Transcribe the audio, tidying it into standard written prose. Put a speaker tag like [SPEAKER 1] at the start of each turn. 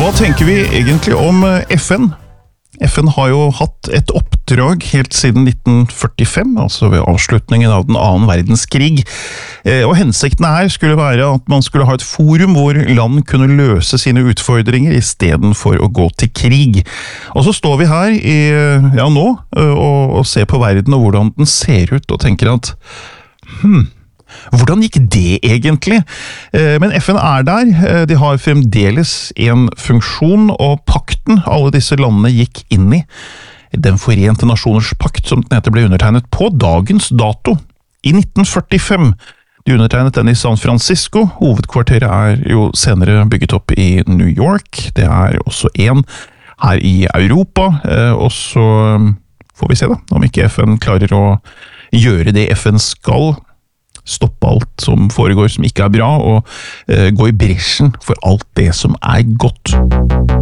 [SPEAKER 1] Hva tenker vi egentlig om FN? FN har jo hatt et oppdrag helt siden 1945, altså ved avslutningen av den annen verdenskrig. Og hensikten her skulle være at man skulle ha et forum hvor land kunne løse sine utfordringer i stedet for å gå til krig. Og så står vi her nå og ser på verden og hvordan den ser ut og tenker at hvordan gikk det egentlig? Men FN er der, de har fremdeles en funksjon, og pakten alle disse landene gikk inn i, Den forente nasjoners pakt som den heter ble undertegnet på dagens dato, i 1945. De undertegnet den i San Francisco, hovedkvarteret er jo senere bygget opp i New York, det er også en her i Europa, og så får vi se da, om ikke FN klarer å gjøre det FN skal, stoppe alt som foregår som ikke er bra, og gå i bresjen for alt det som er godt.